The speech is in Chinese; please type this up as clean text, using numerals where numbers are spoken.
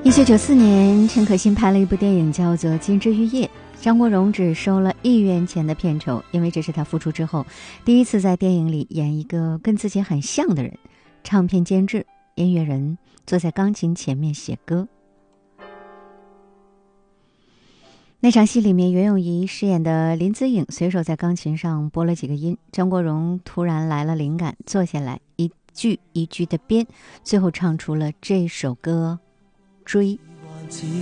1994年，陈可辛拍了一部电影叫做《金枝玉叶》，张国荣只收了1元钱的片酬，因为这是他复出之后第一次在电影里演一个跟自己很像的人，唱片监制、音乐人，坐在钢琴前面写歌。那场戏里面，袁咏仪饰演的林子颖随手在钢琴上拨了几个音，张国荣突然来了灵感，坐下来一句一句的编，最后唱出了这首歌《追》。